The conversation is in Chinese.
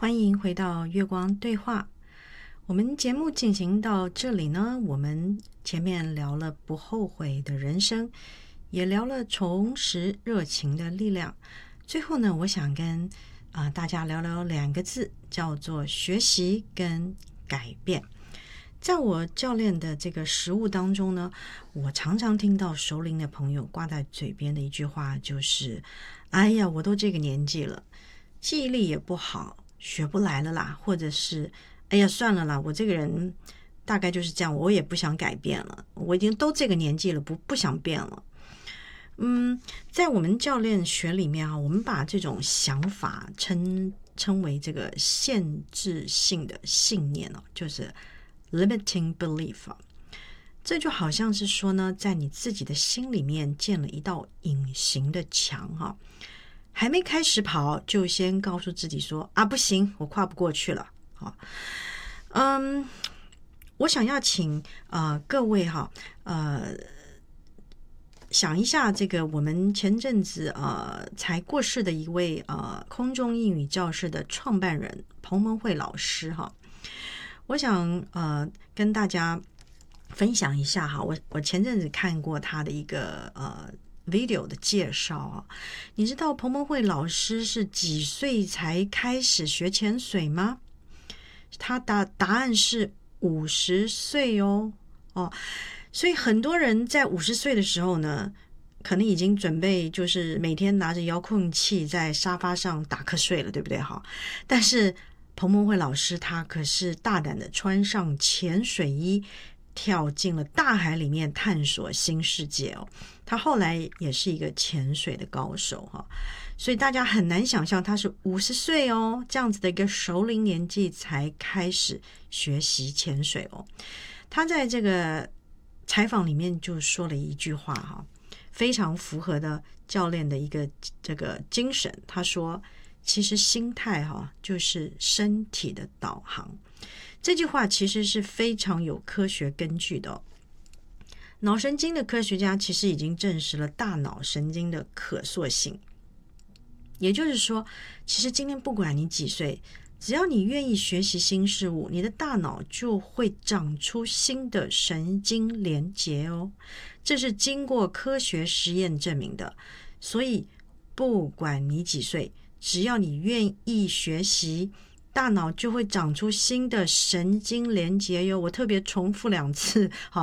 欢迎回到月光对话。我们节目进行到这里呢，我们前面聊了不后悔的人生，也聊了重拾热情的力量。最后呢，我想跟大家聊聊两个字，叫做学习跟改变。在我教练的这个实务当中呢，我常常听到熟龄的朋友挂在嘴边的一句话就是：“哎呀，我都这个年纪了，记忆力也不好，学不来了啦。”或者是哎呀，算了啦，我这个人大概就是这样，我也不想改变了，我已经都这个年纪了，不想变了。在我们教练学里面我们把这种想法称为这个限制性的信念就是 limiting belief。这就好像是说呢，在你自己的心里面建了一道隐形的墙还没开始跑，就先告诉自己说不行，我跨不过去了。我想要请各位想一下这个我们前阵子才过世的一位空中英语教室的创办人彭蒙慧老师我想跟大家分享一下我前阵子看过他的一个video 的介绍你知道彭蒙慧老师是几岁才开始学潜水吗？他的答案是50岁所以很多人在50岁的时候呢，可能已经准备就是每天拿着遥控器在沙发上打瞌睡了，对不对但是彭蒙慧老师他可是大胆的穿上潜水衣，跳进了大海里面探索新世界他后来也是一个潜水的高手所以大家很难想象他是50岁这样子的一个熟龄年纪才开始学习潜水他在这个采访里面就说了一句话非常符合的教练的一个这个精神。他说其实心态就是身体的导航。这句话其实是非常有科学根据的脑神经的科学家其实已经证实了大脑神经的可塑性。也就是说，其实今天不管你几岁，只要你愿意学习新事物，你的大脑就会长出新的神经连结这是经过科学实验证明的。所以不管你几岁，只要你愿意学习，大脑就会长出新的神经连结我特别重复2次